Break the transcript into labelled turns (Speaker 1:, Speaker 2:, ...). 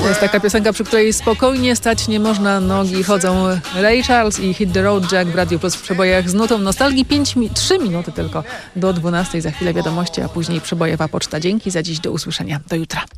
Speaker 1: To jest taka piosenka, przy której spokojnie stać nie można, nogi chodzą. Ray Charles i Hit the Road Jack w Radiu Plus w przebojach z nutą nostalgii. 3 minuty tylko do 12. Za chwilę wiadomości, a później przebojowa poczta. Dzięki za dziś, do usłyszenia. Do jutra.